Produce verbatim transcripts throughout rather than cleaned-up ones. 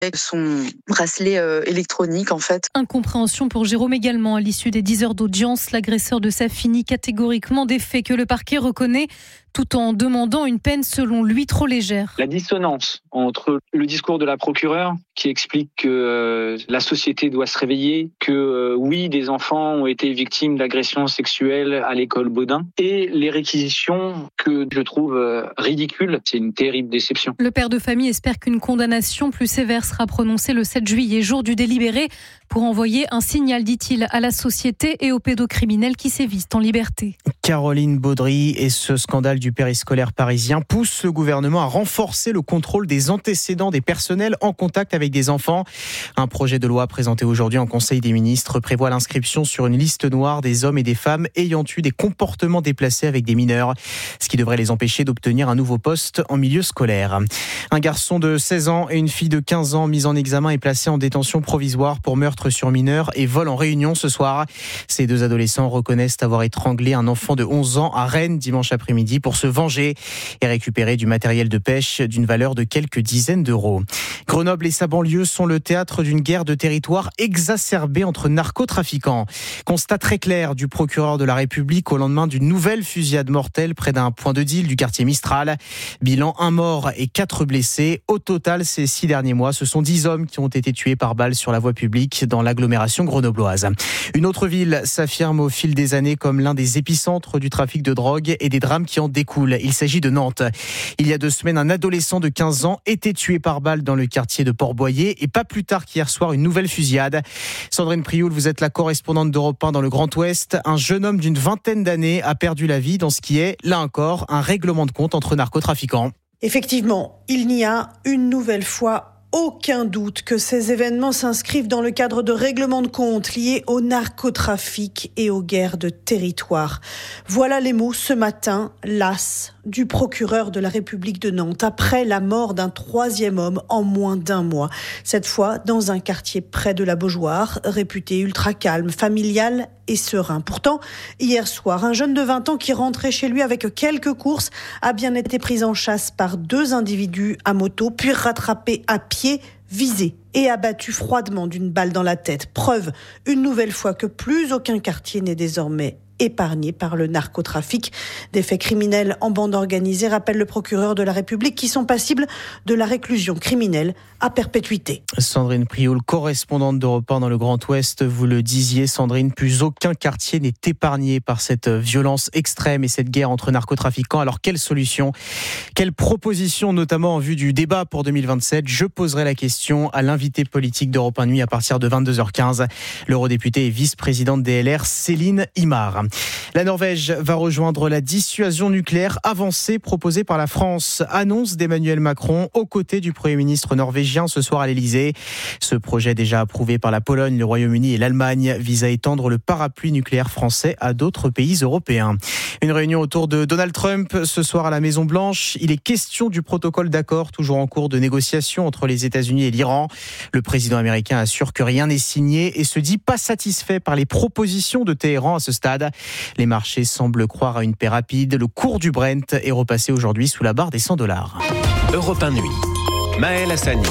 avec son bracelet euh, électronique en fait. Incompréhension pour Jérôme également. À l'issue des dix heures d'audience, l'agresseur de Safi nie catégoriquement des faits que le parquet reconnaît, tout en demandant une peine selon lui trop légère. La dissonance entre le discours de la procureure qui explique que euh, la société doit se réveiller, que euh, oui, des enfants ont été victimes d'agressions sexuelles à l'école Baudin, et les réquisitions que je trouve euh, ridicules. C'est une terrible déception. Le père de famille espère qu'une condamnation plus sévère sera prononcée le sept juillet, jour du délibéré, pour envoyer un signal, dit-il, à la société et aux pédocriminels qui sévissent en liberté. Caroline Baudry et ce scandale du périscolaire parisien pousse le gouvernement à renforcer le contrôle des antécédents des personnels en contact avec des enfants. Un projet de loi présenté aujourd'hui en Conseil des ministres prévoit l'inscription sur une liste noire des hommes et des femmes ayant eu des comportements déplacés avec des mineurs, ce qui devrait les empêcher d'obtenir un nouveau poste en milieu scolaire. Un garçon de seize ans et une fille de quinze ans mis en examen et placés en détention provisoire pour meurtre sur mineur et vol en réunion ce soir. Ces deux adolescents reconnaissent avoir étranglé un enfant de onze ans à Rennes dimanche après-midi pour se venger et récupérer du matériel de pêche d'une valeur de quelques dizaines d'euros. Grenoble et sa banlieue sont le théâtre d'une guerre de territoire exacerbée entre narcotrafiquants. Constat très clair du procureur de la République au lendemain d'une nouvelle fusillade mortelle près d'un point de deal du quartier Mistral. Bilan un mort et quatre blessés. Au total, ces six derniers mois, ce sont dix hommes qui ont été tués par balle sur la voie publique dans l'agglomération grenobloise. Une autre ville s'affirme au fil des années comme l'un des épicentres du trafic de drogue et des drames qui en découlent. Il s'agit de Nantes. Il y a deux semaines, un adolescent de quinze ans était tué par balle dans le quartier de Port-Boyer et pas plus tard qu'hier soir, une nouvelle fusillade. Sandrine Prioul, vous êtes la correspondante d'Europe un dans le Grand Ouest. Un jeune homme d'une vingtaine d'années a perdu la vie dans ce qui est, là encore, un règlement de compte entre narcotrafiquants. Effectivement, il n'y a une nouvelle fois aucun doute que ces événements s'inscrivent dans le cadre de règlements de compte liés au narcotrafic et aux guerres de territoire. Voilà les mots ce matin, las, du procureur de la République de Nantes, après la mort d'un troisième homme en moins d'un mois. Cette fois, dans un quartier près de la Beaujoire, réputé ultra calme, familial et serein. Pourtant, hier soir, un jeune de vingt ans qui rentrait chez lui avec quelques courses a bien été pris en chasse par deux individus à moto, puis rattrapé à pied, visé et abattu froidement d'une balle dans la tête. Preuve, une nouvelle fois, que plus aucun quartier n'est désormais épargnés par le narcotrafic. Des faits criminels en bande organisée, rappelle le procureur de la République, qui sont passibles de la réclusion criminelle à perpétuité. Sandrine Prioul, correspondante d'Europe un dans le Grand Ouest, vous le disiez, Sandrine, plus aucun quartier n'est épargné par cette violence extrême et cette guerre entre narcotrafiquants. Alors quelle solution, quelle proposition, notamment en vue du débat pour deux mille vingt-sept? Je poserai la question à l'invité politique d'Europe un Nuit à partir de vingt-deux heures quinze, l'eurodéputée et vice-présidente D L R, Céline Imar. La Norvège va rejoindre la dissuasion nucléaire avancée proposée par la France. Annonce d'Emmanuel Macron aux côtés du Premier ministre norvégien ce soir à l'Elysée. Ce projet déjà approuvé par la Pologne, le Royaume-Uni et l'Allemagne vise à étendre le parapluie nucléaire français à d'autres pays européens. Une réunion autour de Donald Trump ce soir à la Maison-Blanche. Il est question du protocole d'accord toujours en cours de négociation entre les États-Unis et l'Iran. Le président américain assure que rien n'est signé et se dit pas satisfait par les propositions de Téhéran à ce stade. Les marchés semblent croire à une paix rapide. Le cours du Brent est repassé aujourd'hui sous la barre des cent dollars. Europe un Nuit. Maël Hassani.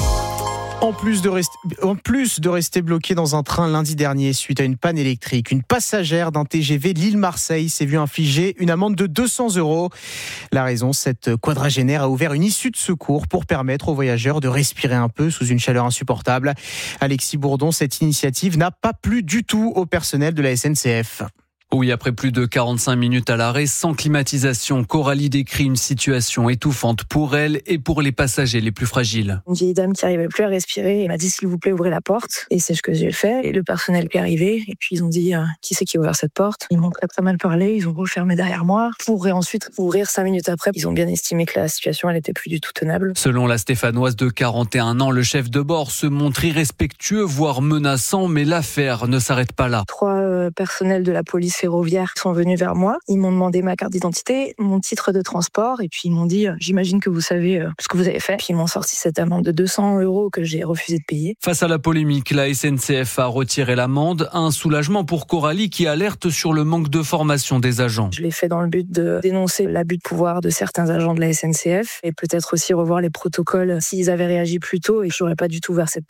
En plus, de rester, en plus de rester bloqué dans un train lundi dernier suite à une panne électrique, une passagère d'un T G V Lille-Marseille s'est vue infliger une amende de deux cents euros. La raison, cette quadragénaire a ouvert une issue de secours pour permettre aux voyageurs de respirer un peu sous une chaleur insupportable. Alexis Bourdon, cette initiative n'a pas plu du tout au personnel de la S N C F. Oui, après plus de quarante-cinq minutes à l'arrêt, sans climatisation, Coralie décrit une situation étouffante pour elle et pour les passagers les plus fragiles. Une vieille dame qui n'arrivait plus à respirer, elle m'a dit s'il vous plaît ouvrez la porte, et c'est ce que j'ai fait. Et le personnel qui est arrivé, et puis ils ont dit euh, qui c'est qui a ouvert cette porte. Ils m'ont très très mal parlé, ils ont refermé derrière moi pour ensuite ouvrir cinq minutes après. Ils ont bien estimé que la situation elle était plus du tout tenable. Selon la Stéphanoise de quarante et un ans, le chef de bord se montre irrespectueux, voire menaçant, mais l'affaire ne s'arrête pas là. Trois euh, personnels de la police ferroviaire sont venus vers moi. Ils m'ont demandé ma carte d'identité, mon titre de transport et puis ils m'ont dit « j'imagine que vous savez ce que vous avez fait ». Puis ils m'ont sorti cette amende de deux cents euros que j'ai refusé de payer. Face à la polémique, la S N C F a retiré l'amende. Un soulagement pour Coralie qui alerte sur le manque de formation des agents. Je l'ai fait dans le but de dénoncer l'abus de pouvoir de certains agents de la S N C F et peut-être aussi revoir les protocoles s'ils avaient réagi plus tôt et je n'aurais pas du tout ouvert cette porte.